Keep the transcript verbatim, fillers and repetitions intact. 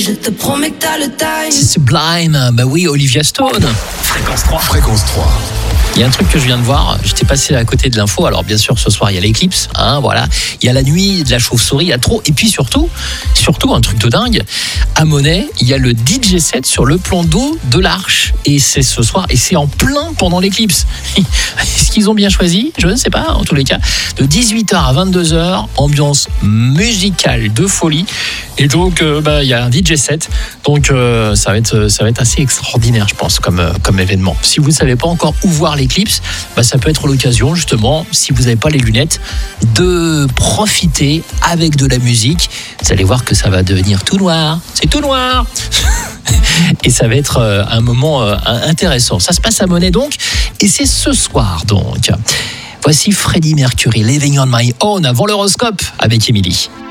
Je te promets que t'as le time. C'est Sublime, bah oui, Olivia Stone. Fréquence trois. Fréquence trois. Il y a un truc que je viens de voir, j'étais passé à côté de l'info. Alors bien sûr, ce soir il y a l'éclipse, hein, voilà. Il y a la nuit de la chauve-souris, il y a trop. Et puis surtout, surtout un truc de dingue. À Monet, il y a le D J set sur le plan d'eau de l'Arche. Et c'est ce soir, et c'est en plein pendant l'éclipse. Est-ce qu'ils ont bien choisi ? Je ne sais pas. En tous les cas, de dix-huit heures à vingt-deux heures, ambiance musicale de folie. Et donc, euh, bah, il y a un D J set. Donc, euh, ça va être, ça va être assez extraordinaire, je pense, comme, euh, comme événement. Si vous ne savez pas encore où voir l'éclipse, bah, ça peut être l'occasion, justement, si vous n'avez pas les lunettes, de profiter avec de la musique. Vous allez voir que ça va devenir tout noir. C'est tout noir. Et ça va être euh, un moment euh, intéressant. Ça se passe à Monet, donc, et c'est ce soir, donc. Voici Freddie Mercury, Living on My Own, avant l'horoscope avec Émilie.